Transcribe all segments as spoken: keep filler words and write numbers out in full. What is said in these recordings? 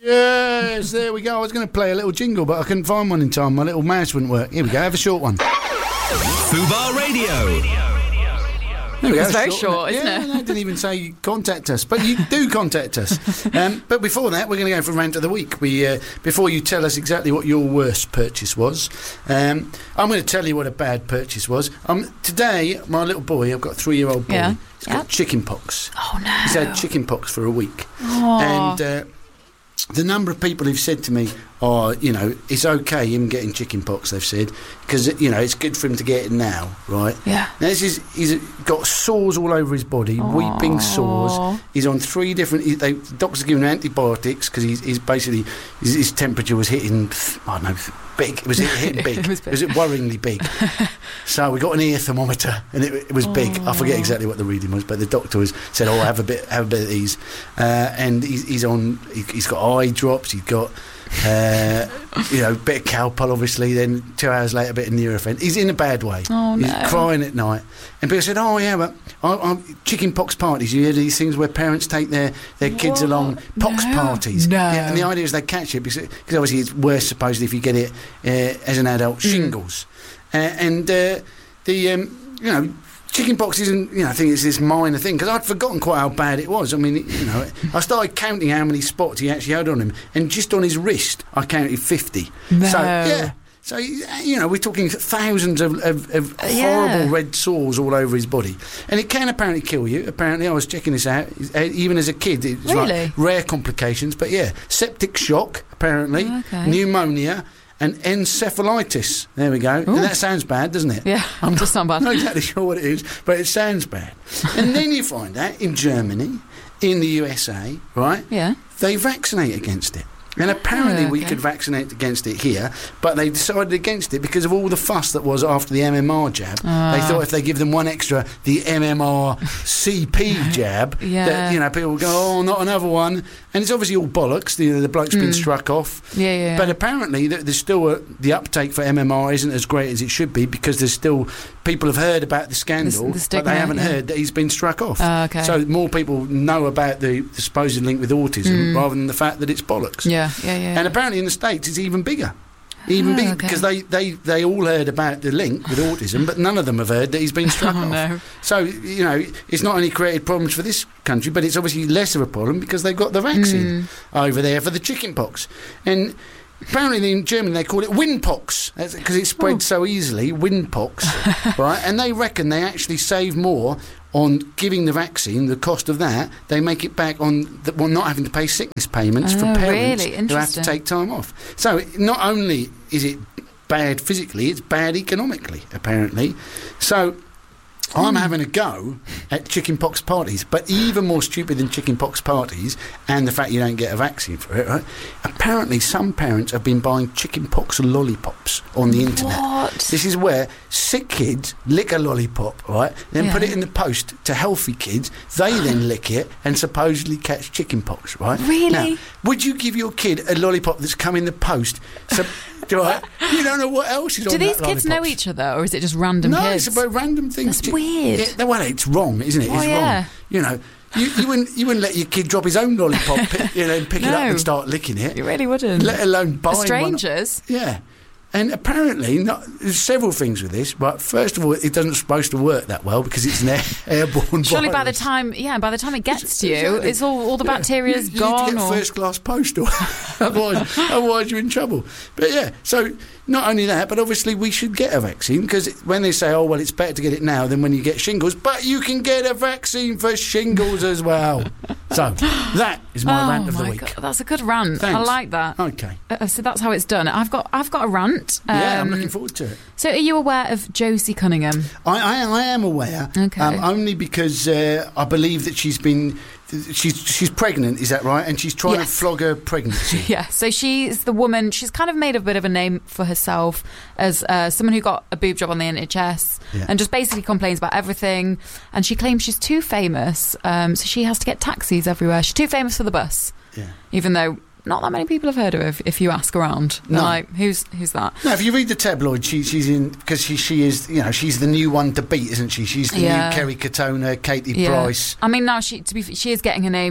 Yes, there we go. I was going to play a little jingle, but I couldn't find one in time. My little mouse wouldn't work. Here we go. Have a short one. Fubar Radio. There we go. It's very short, short, isn't yeah, it? No, I didn't even say contact us, but you do contact us. Um, but before that, we're going to go for rant of the week. We uh, before you tell us exactly what your worst purchase was, um, I'm going to tell you what a bad purchase was. Um, today, my little boy, I've got a three-year-old boy. Yeah. He's got Yep. chicken pox. Oh, no. He's had chicken pox for a week. Oh. And uh, the number of people who've said to me, oh, you know, it's okay him getting chicken pox, they've said, because, you know, it's good for him to get it now, right? Yeah. Now, this is, he's got sores all over his body, Aww. weeping sores. He's on three different... He, they, the doctors are giving him antibiotics because he's, he's basically... His, his temperature was hitting, I don't know, big. It was hitting big. It was big. It was worryingly big. So we got an ear thermometer, and it, it was big. I forget exactly what the reading was, but the doctor was said, "Oh, have a bit, have a bit of these." Uh, and he's, he's on. He, he's got eye drops. He's got, uh, you know, a bit of Calpol, obviously. Then two hours later, a bit of Nurofen. He's in a bad way. Oh, he's no. crying at night. And people said, "Oh yeah, but I, I, chicken pox parties. You hear these things where parents take their, their kids What? along pox No. parties. No. Yeah, and the idea is they catch it because, because obviously it's worse supposedly if you get it uh, as an adult. Shingles, uh, and uh, the um, you know. Chicken pox isn't, you know, I think it's this minor thing, because I'd forgotten quite how bad it was. I mean, you know, I started counting how many spots he actually had on him, and just on his wrist, I counted fifty. No. So, yeah. So, you know, we're talking thousands of, of, of Yeah. horrible red sores all over his body. And it can apparently kill you. Apparently, I was checking this out, uh, even as a kid. It's Really? like rare complications, but yeah. Septic shock, apparently. Okay. Pneumonia. And encephalitis. There we go. And that sounds bad, doesn't it? Yeah, I'm does sound bad. not exactly sure what it is, but it sounds bad. And then you find out in Germany, in the U S A, right? Yeah. They vaccinate against it. And apparently Oh, we okay. could vaccinate against it here, but they decided against it because of all the fuss that was after the M M R jab. Ah. They thought if they give them one extra, the M M R C P jab, Yeah. that, you know, people would go, oh, not another one. And it's obviously all bollocks. The, the bloke's been struck off. Yeah, yeah, yeah. But apparently th- there's still a, the uptake for M M R isn't as great as it should be because there's still people have heard about the scandal, The- the but stigma, they haven't yeah. heard that he's been struck off. Ah, okay. So more people know about the, the supposed link with autism rather than the fact that it's bollocks. Yeah, yeah, yeah. And apparently in the States it's even bigger. Even Oh, bigger okay. because they, they, they all heard about the link with autism, but none of them have heard that he's been struck Oh, off. no. So, you know, it's not only created problems for this country, but it's obviously less of a problem because they've got the vaccine over there for the chicken pox. And apparently in Germany they call it windpox because it spreads so easily, windpox, right? And they reckon they actually save more on giving the vaccine, the cost of that, they make it back on the, well, not having to pay sickness payments for Oh, parents really? who have to Interesting. take time off. So not only is it bad physically, it's bad economically, apparently. So I'm having a go at chickenpox parties, but even more stupid than chickenpox parties and the fact you don't get a vaccine for it, right? Apparently some parents have been buying chickenpox lollipops on the internet. What? This is where sick kids lick a lollipop, right? Then put Yeah. it in the post to healthy kids. They then lick it and supposedly catch chickenpox, right? Really? Now, would you give your kid a lollipop that's come in the post? So, right? You don't know what else is Do on these that kids know lollipop. each other, or is it just random No, kids? it's about random things. That's weird. Yeah, well, it's wrong, isn't it? Oh, It's yeah. wrong. You know, you, you wouldn't you wouldn't let your kid drop his own lollipop, pick, you know, and pick it up No. and start licking it. You really wouldn't. Let alone buying one. Strangers. Yeah. And apparently, not, there's several things with this. But first of all, it doesn't supposed to work that well because it's an air, airborne Surely by the virus. time, yeah, by the time it gets to you, Exactly. it's all all the Yeah. bacteria's you, you gone. need to get or first class postal, otherwise, otherwise you're in trouble. But yeah, so not only that, but obviously we should get a vaccine because when they say, oh well, it's better to get it now than when you get shingles, but you can get a vaccine for shingles as well. So that is my oh rant of the my week. God, that's a good rant. I Thanks. like that. Okay. Uh, so that's how it's done. I've got I've got a rant. Yeah, I'm Um, looking forward to it. So are you aware of Josie Cunningham? I, I, I am aware, Okay. um, only because uh, I believe that she's been, she's she's pregnant. Is that right? And she's trying Yes. to flog her pregnancy. Yeah, so she's the woman, she's kind of made a bit of a name for herself as uh, someone who got a boob job on the N H S Yeah. and just basically complains about everything. And she claims she's too famous, um, so she has to get taxis everywhere. She's too famous for the bus, Yeah. even though not that many people have heard of her if, if you ask around. They're No. like, who's who's that? No, if you read the tabloid, she, she's in because she she is you know she's the new one to beat, isn't she? She's the Yeah. new Kerry Katona, Katie Yeah. Price. I mean, now she to be f- she is getting her name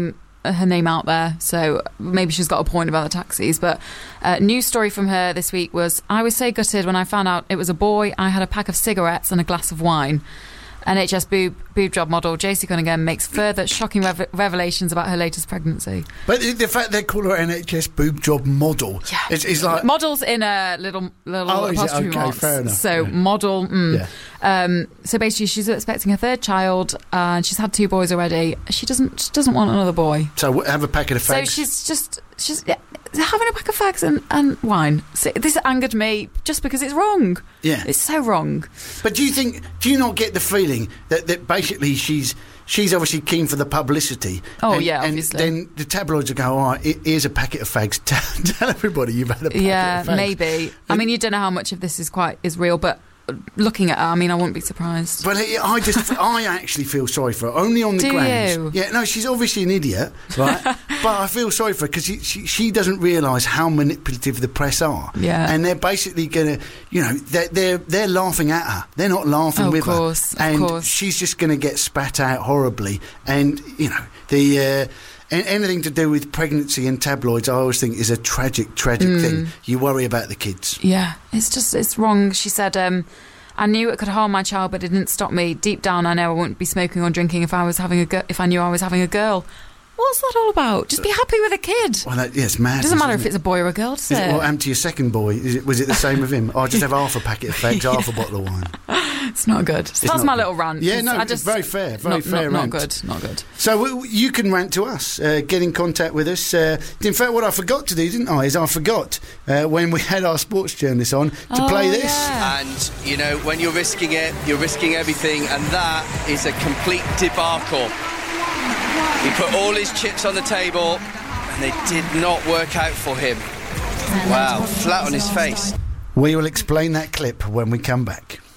her name out there, so maybe she's got a point about the taxis. But uh, news story from her this week was, I was so gutted when I found out it was a boy. I had a pack of cigarettes and a glass of wine. N H S boob, boob job model Jaycee Cunningham makes further shocking rev- revelations about her latest pregnancy. But the fact they call her N H S boob job model, yeah. it's, it's like... Model's in a little, little oh, apostrophe okay, marks. fair enough. So yeah. model, mm. yeah. Um, so basically she's expecting a third child, and uh, she's had two boys already. She doesn't she doesn't want another boy. So have a packet of fags. So she's just... she's yeah, having a pack of fags and, and wine. So this angered me just because it's wrong. Yeah. It's so wrong. But do you think, do you not get the feeling that, that basically she's she's obviously keen for the publicity? Oh, and, yeah, and obviously. then the tabloids will go, all right, here's a packet of fags. Tell, tell everybody you've had a packet yeah, of fags. maybe. I mean, you don't know how much of this is quite is real, but looking at her, I mean, I wouldn't be surprised. But I just, I actually feel sorry for her, only on the Do grounds. you? Yeah, no, she's obviously an idiot, right? But I feel sorry for her because she, she, she doesn't realise how manipulative the press are. Yeah. And they're basically going to, you know, they're, they're, they're laughing at her. They're not laughing Oh, with of course, her. of And course. she's just going to get spat out horribly. And, you know, the... Uh, anything to do with pregnancy and tabloids, I always think is a tragic, tragic Mm. thing. You worry about the kids. Yeah, it's just, it's wrong. She said, um, I knew it could harm my child, but it didn't stop me. Deep down, I know I wouldn't be smoking or drinking if I was having a gi- if I knew I was having a girl. What's that all about? Just be happy with a kid. Well, that, yeah, it's mad. It doesn't matter isn't if it's a boy or a girl, does Is it? it, what happened to your second boy? Is it, was it the same with him? Oh, just have half a packet of fags, half a bottle of wine. It's not good. So that's not my good. little rant. Yeah, 'cause no, I it's just, very fair, very not, fair not, rant. Not good, not good. So w- you can rant to us, uh, get in contact with us. Uh, in fact, what I forgot to do, didn't I, is I forgot uh, when we had our sports journalist on to Oh, play this. yeah. And, you know, when you're risking it, you're risking everything, and that is a complete debacle. He put all his chips on the table, and they did not work out for him. Wow, flat on his face. We will explain that clip when we come back.